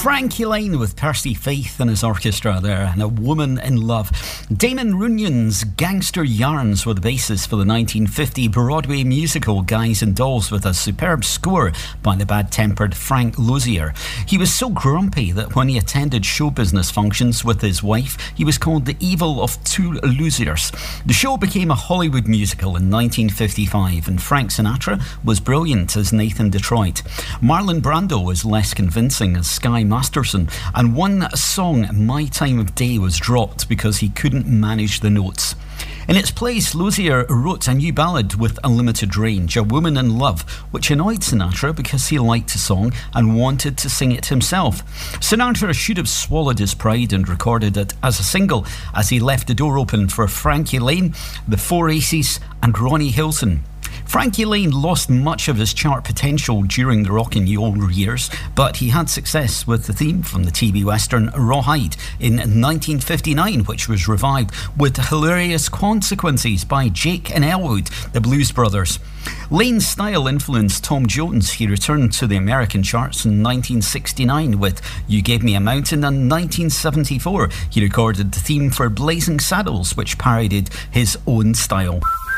Frankie Lane with Percy Faith and his orchestra there, and A Woman in Love. Damon Runyon's Gangster Yarns were the basis for the 1950 Broadway musical Guys and Dolls, with a superb score by the bad-tempered Frank Lozier. He was so grumpy that when he attended show business functions with his wife, he was called the evil of two losers. The show became a Hollywood musical in 1955, and Frank Sinatra was brilliant as Nathan Detroit. Marlon Brando was less convincing as Sky Masterson, and one song, My Time of Day, was dropped because he couldn't manage the notes. In its place, Lozier wrote a new ballad with a limited range, A Woman in Love, which annoyed Sinatra because he liked the song and wanted to sing it himself. Sinatra should have swallowed his pride and recorded it as a single, as he left the door open for Frankie Lane, the Four Aces and Ronnie Hilton. Frankie Lane lost much of his chart potential during the rock and roll years, but he had success with the theme from the TV western Rawhide in 1959, which was revived with Hilarious Consequences by Jake and Elwood, the Blues Brothers. Lane's style influenced Tom Jones. He returned to the American charts in 1969 with You Gave Me a Mountain, and 1974 he recorded the theme for Blazing Saddles, which parodied his own style.